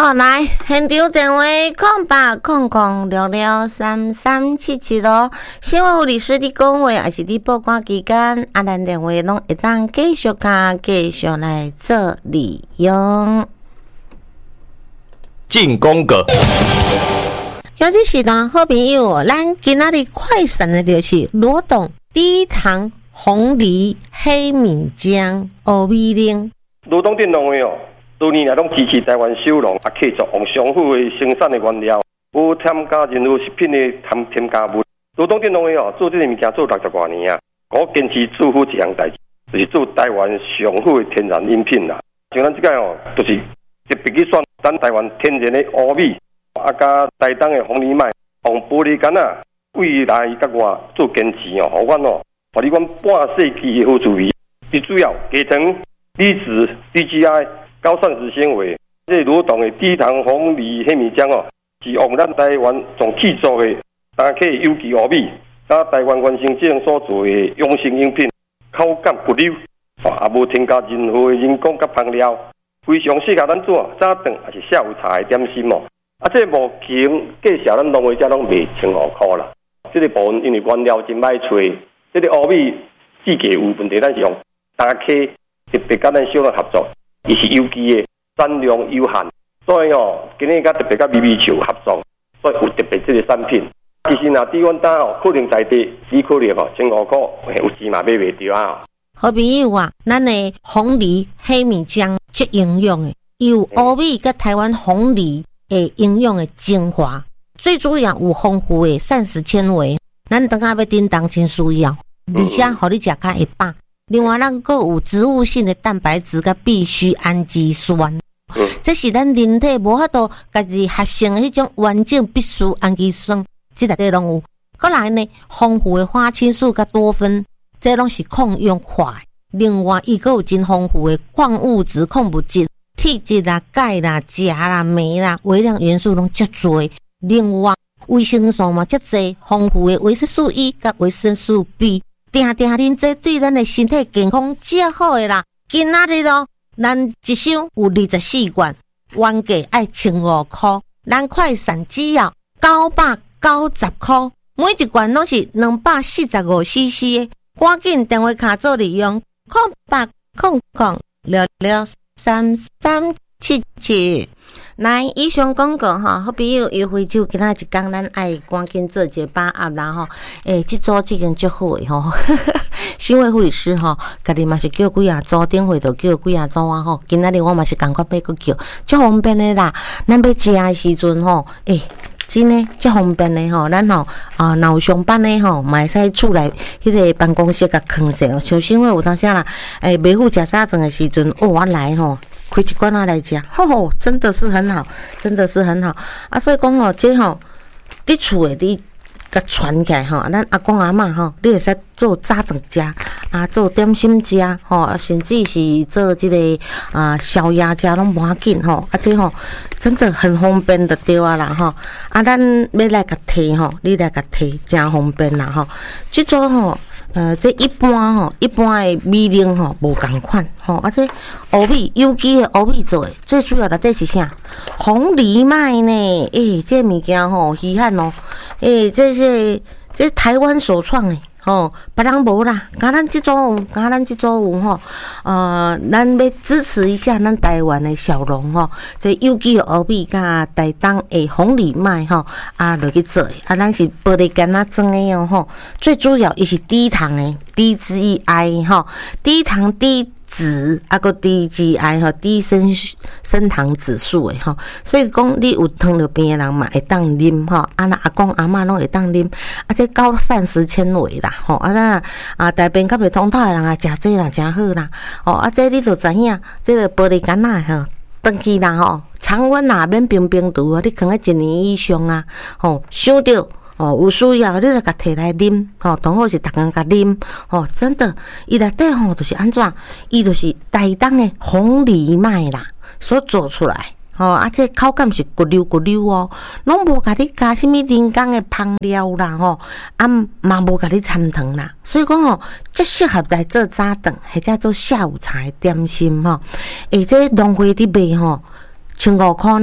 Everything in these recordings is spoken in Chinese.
好，来现场电话0800663377咯。新闻护理师的讲话，还是你报关期间，咱电话拢会当继续来做利用。 进攻个。 有这时段好朋友，咱今仔日快闪的就是罗董低糖红梨黑米浆乌米奶。 罗董电农会哦。多年来拢支持台湾收农，继续用上好的生产的原料，无添加任何食品的添加物。罗东电农会做这个物件做60多年啊，我坚持做好一项代志，就是做台湾上好的天然饮品啦。像咱这个就是特别去选咱台湾天然的乌米，加台东的红藜麦，用玻璃杆啊，未来甲我做坚持互阮互你阮半世纪的好滋味。最主要加糖、离子、DGI。高膳食纤维，这罗董的低糖红梨黑米浆是用咱台湾从制作的单克有机乌米，加台湾原生种所做的养生饮品，口感不溜，也无添加任何的人工甲香料，非常适合咱做早顿还是下午茶的点心这目前介绍咱农会家拢卖1500块啦。这个部分因为原料真歹找，这个乌米质价有问题，咱是用单克特别甲咱小人合作。伊是有机的，产量有限，所以今日甲特别甲米米球合作，所以有特别这个产品。其实伫阮兜可能在地，只可能1500块，有钱嘛买袂着啊。 好朋友啊，咱的红梨黑米浆足营养的，有乌米甲台湾红梨的营养的精华，最主要有丰富的膳食纤维，咱等下要叮当真需要，而且互你食较会饱。另外，咱还有植物性的蛋白质甲必需氨基酸，这是咱人体无法度家己合成的迄种完整必需氨基酸，这内底拢有。再来呢，丰富的花青素甲多酚，这拢是抗氧化的。另外，伊还有真丰富的矿物质、矿物质、铁质啦、钙啦、钾啦、镁啦，微量元素拢足多。另外，维生素嘛足多，丰富的维生素 E 甲维生素 B。定啉这对咱的身体健康最好的啦。今仔日咱一箱有24罐，原价爱1500块，咱快闪只要990块，每一罐拢是245cc 的，赶紧电话卡做利用0800663377。来，以上广告好朋友优惠酒，今仔一天咱爱赶紧做一个把握啦这组已经足好的新卫护理师家己嘛是叫几啊组，顶回就叫几啊组啊今仔日我嘛是赶快要去叫，足方便的啦。咱要食的时阵真的足方便的咱若有上班的嘛会使厝内迄个办公室甲放者像新卫有当时啦袂赴食早餐的时阵我来开一罐来吃，真的是很好，真的是很好所以讲这伫厝的你甲传起来咱阿公阿嬷你会使做早顿食做点心食甚至是做这个宵夜食拢无要紧这真的很方便的对啦咱要来甲摕你来甲摕真方便啦这组这一般的米奶无同款这乌米有机的乌米做的，最主要内底是啥？红藜麦呢？这物件稀罕这台湾首创的别人无啦，咱这组有咱要支持一下咱台湾的小农这有机的乌米甲台东的红藜麦落去做的咱是玻璃干装的最主要伊是低糖的低GI低糖低脂个低 GI 低升糖指数的所以讲你有糖尿病的人嘛会当啉咱阿公阿嬷拢会当啉这高膳食纤维啦大便较袂通透的人食这啦真好啦这你就知影这个玻璃干转去啦常温免冰除你放1年以上想到有需要你就甲摕来啉同好是逐工甲啉真的伊内底就是安怎伊就是台东的红藜麦啦所做出来这口感是骨溜拢无甲你加什么人工的香料啦嘛无甲你掺糖啦，所以讲这适合来做早顿或者做下午茶的点心这农会伫卖1500块呢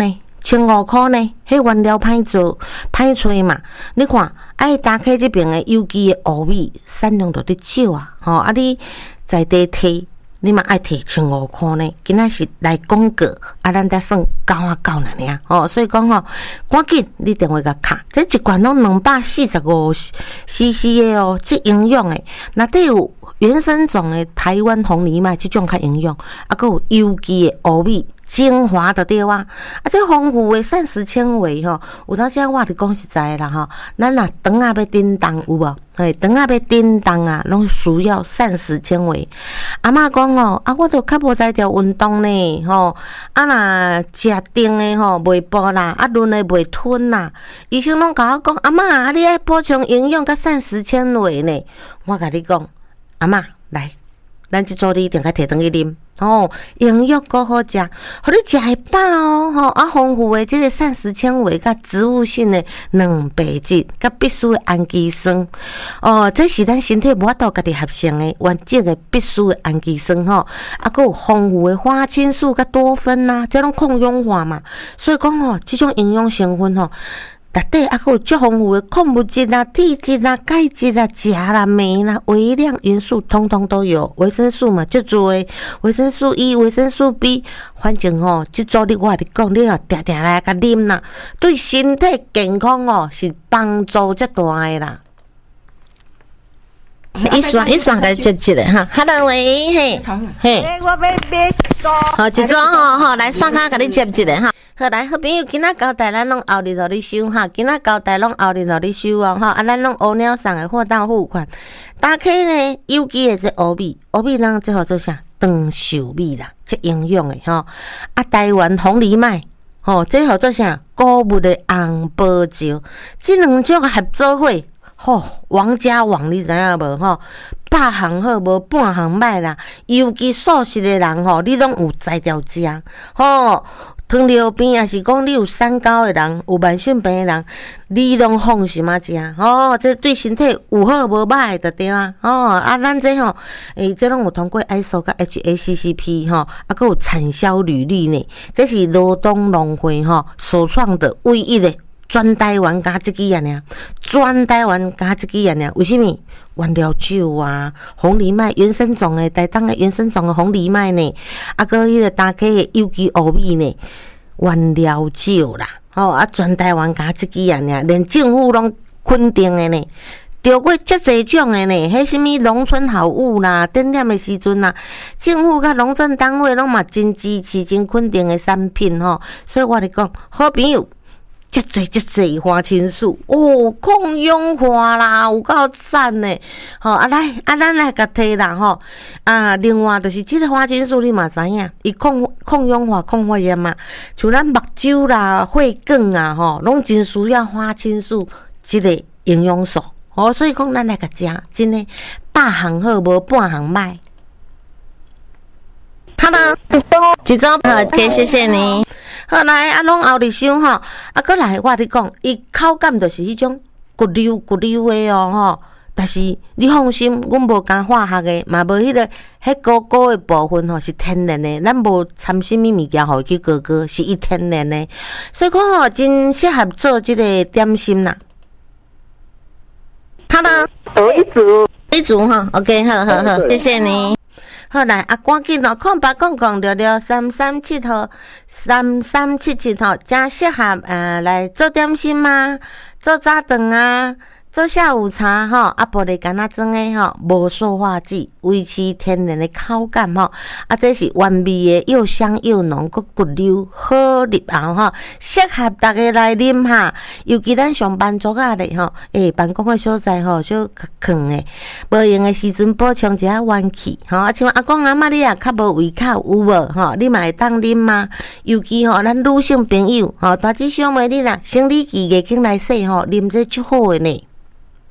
1500呢，迄原料歹做歹找嘛。你看，打开这边的有机的乌米产量就伫少啊，啊你在地摕。你嘛爱摕1500呢？今仔是来广告，咱才算9尔，所以讲赶紧你电话甲卡，这一罐拢245cc 的哦，这营养的，内底有原生种的台湾红藜麦，这种较营养，还有有机的乌米。精华的对啊，这丰富的膳食纤维有当时我讲实在啦咱若肠要叮当有无？肠要叮当啊，拢需要膳食纤维。阿嬷讲我都较无在调运动呢若食定的袂饱啦，润的袂吞啦。医生拢甲我讲，阿嬷你爱补充营养甲膳食纤维呢。我甲你讲，阿嬷来，咱即组你一定该摕转去啉。营养够好食，互你食会饱丰富的这个膳食纤维甲植物性的蛋白质，甲必须的氨基酸这是咱身体无法度家己合成的完整的必须的氨基酸还有丰富的花青素甲多酚啊，这拢抗氧化嘛，所以讲这种营养成分内底还有足丰富的矿物质啊、铁质啊、钙质啊、钾啦、镁啦、微量元素，通通都有。维生素嘛，足多的，维生素 E、维生素 B， 反正这组你我跟你讲，你定定来甲啉啦，对身体健康是帮助足大的啦。一双甲接一个哈 ，Hello 喂，嘿， 我要买个。 好，一组来刷卡甲你接一个哈。好来，好朋友，今仔交代咱拢后日互你收哈，今仔交代拢后日互你收咱拢乌鸟送的货到付款。打开呢，有机的这乌米咱最好做啥？长寿米啦，这营养的台湾红藜麦这好做啥？谷物的红宝石，这两种合作伙。王家王你知影无百项好无半项歹啦，尤其素食的人你拢有才调食糖尿病也是讲你有三高的人，有慢性病的人，你拢放心食这对身体有好无歹的对啊咱这这拢有通过 ISO 甲 HACCP 还有产销履历呢，这是劳动农会首创的唯一的。全台湾加这几样尔，全台湾加这几样尔，为什么？原料酒啊，红藜麦原生种的，台东的原生种的红藜麦呢，个迄个打开的有机乌米呢，原料酒啦，全台湾加这几样尔，连政府拢肯定的呢。着过遮济种的呢，迄什么农村好物啦，点点的时阵啦，政府甲农政单位拢嘛真支持、真肯定的产品所以我咧讲，好朋友。遮济花青素抗氧化啦，有够赞呢！咱来甲摕啦另外就是这个花青素，你嘛知影，伊抗氧化、抗发炎嘛，像咱目睭啦、血管啊拢真需要花青素这个营养素所以讲咱来甲食，真诶百项好无半项歹。Hello， 一早好，谢谢你。好来，拢后日收搁来，我跟你讲，伊口感就是迄种骨溜的但是你放心，阮无加化学的，嘛无迄个高的部分是天然的，咱无掺什么物件互伊去高，是伊天然的，所以讲真适合做即个点心啦。Hello， 一组OK， 好，谢谢你。好来赶紧0800666337337真适合来做点心吗？做早顿啊，做下午茶玻璃干仔装的无塑化剂，维持天然的口感这是原味的，又香又浓，佮骨溜好入喉适合大家来啉尤其咱上班族咧办公的所在小炕的，无用的时阵补充一下元气像阿公阿嬷你也较无胃口有无你嘛会当啉吗？尤其咱女性朋友大姊小妹你啦，生理期月经来说啉这足好的呢。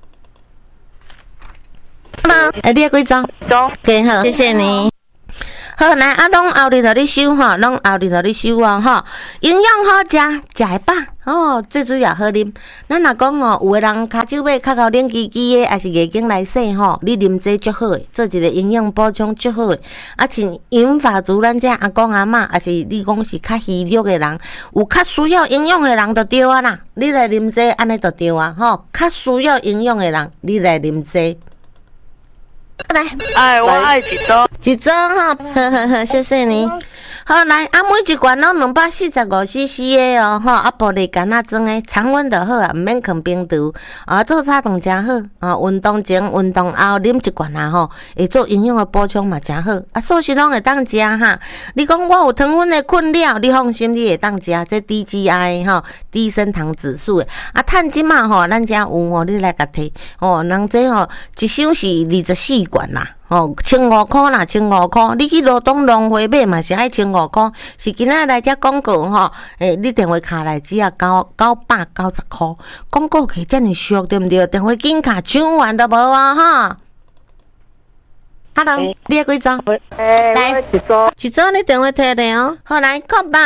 你要几张？对，好，谢谢你。 好来啊，拢后日互你收吼，拢后日互你收哦吼。营养好食，食会饱哦，最主要好啉。咱若讲哦，有诶人骹手尾较够冷叽叽诶，还是月经来洗吼，你啉这足好诶，做一个营养补充足好诶。啊，像银发族咱这阿公阿嬷，还是你讲是较虚弱诶人，有较需要营养诶人就对啊啦。你来啉这安尼就对啊吼，较需要营养诶人，你来啉这。来， 哎，我爱一组， 一组哈，呵呵呵，谢谢你。好来，啊，每一罐拢245cc 的哦，吼，啊，玻璃干仔装的，常温就好啊，毋免放冰橱啊，做早顿真好啊，运动前、运动后啉一罐啊，吼，会做营养的补充嘛，真好啊，素食拢会当食哈。你讲我有糖分的困扰，你放心，你会当食，这低 GI 吼，低升糖指数的啊，碳金嘛吼，咱遮有吼，你来甲摕哦，人这吼一箱是24罐啦。哦，1500块啦，1500块，你去罗东农会买嘛是爱1500块，是今仔来遮广告吼，你电话卡来只要990块，广告可以遮尔俗对毋对？电话紧卡抢完都无啊哈。Hello， 你几张？ 来一组， 一组你电话摕咧哦。好来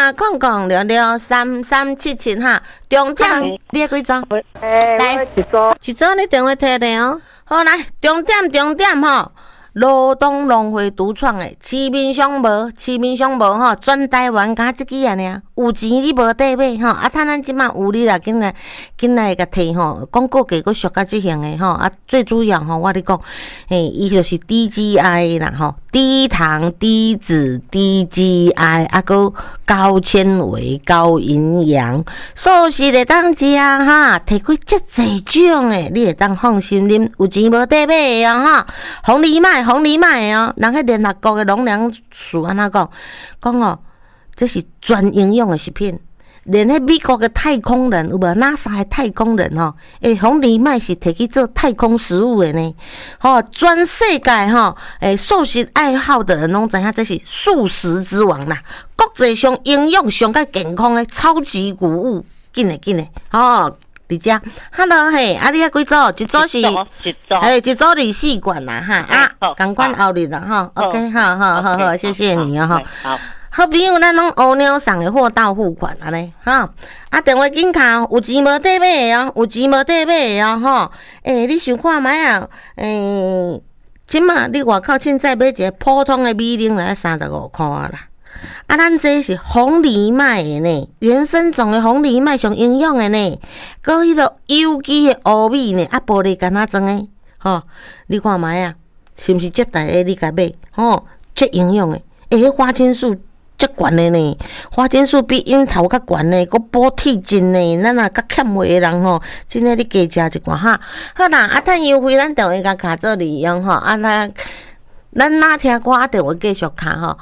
，0800663377哈，重点你几张？ 来一组， 一组你电话摕咧哦。好来，重点吼。罗东农会独创的市面上无吼，全台湾加即支啊尔，有钱你无得买吼，啊，咱即马有你啦，紧来甲摕吼，广告价佫俗甲即项的吼，啊，最主要吼，我咧讲，伊就是低 GI 啦吼，低糖、低脂、低 GI， 啊，佫高纤维、高营养，素食会当食哈，摕开遮济种的，你会当放心啉，有钱无得买的哦哈，红藜麦哦，人迄联合国的农粮署安怎讲哦，这是全营养的食品。连迄美国的太空人有无 NASA 的太空人吼，红藜麦是摕去做太空食物的呢。吼，全世界吼，素食爱好的人拢知影这是素食之王啦，国际上营养上较健康的超级谷物，紧嘞，吼。伫遮 ，Hello 嘿，啊你啊几组？一组是，一组24罐啦哈啊，共款后日啦哈 ，OK， 好，谢谢你哦哈。好朋友，咱拢乌鸟送的货到付款安尼哈，啊电话紧卡，有钱无得买的哦，吼，你想看卖啊？即马你外口凊彩买一个普通的米奶来35块啦。啊，咱这是红藜麦的呢，原生种的红藜麦上营养的呢，搁迄个有机的乌米呢，啊，玻璃干仔装的，吼，你看卖啊，是毋是遮大个你甲买，吼，遮营养的，迄花青素遮悬的呢，花青素比樱桃较悬呢，搁补铁质呢，咱若较欠货的人吼，真诶你加食一寡哈，好啦，啊，趁优惠咱电话甲卡做利用吼，啊咱哪听歌啊？电话继续卡吼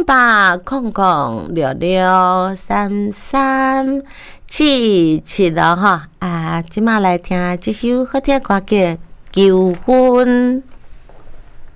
，08003377咯吼啊！即马来听即首好听歌叫《求婚》。